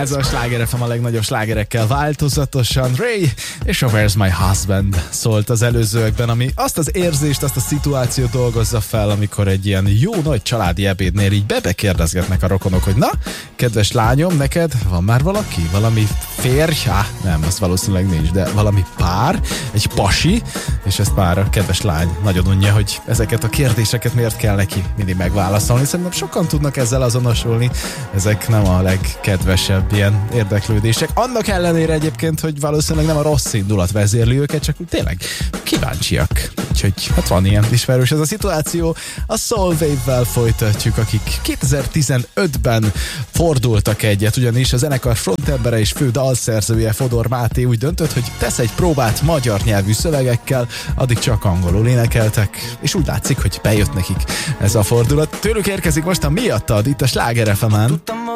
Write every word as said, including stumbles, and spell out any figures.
Ez a Sláger ef em a legnagyobb slágerekkel változatosan. Ray és a Where's My Husband szólt az előzőekben, ami azt az érzést, azt a szituációt dolgozza fel, amikor egy ilyen jó nagy családi ebédnél így bebekérdezgetnek a rokonok, hogy na, kedves lányom, neked van már valaki? Valami férj? Há, nem, az valószínűleg nincs, de valami pár, egy pasi, és ezt már a kedves lány nagyon unja, hogy ezeket a kérdéseket miért kell neki mindig megválaszolni. Szerintem sokan tudnak ezzel azonosulni. Ezek nem a legkedvesebb ilyen érdeklődések. Annak ellenére egyébként, hogy valószínűleg nem a rossz indulat vezérli őket, csak tényleg kíváncsiak. Úgyhogy hát van ilyen ismerős ez a szituáció. A Soulwave-vel folytatjuk, akik kétezer-tizenötben fordultak egyet, ugyanis a zenekar frontembere és fő dalszerzője Fodor Máté úgy döntött, hogy tesz egy próbát magyar nyelvű szövegekkel, addig csak angolul énekeltek, és úgy látszik, hogy bejött nekik ez a fordulat. Tőlük érkezik most a Miattad itt a Sláger ef emen.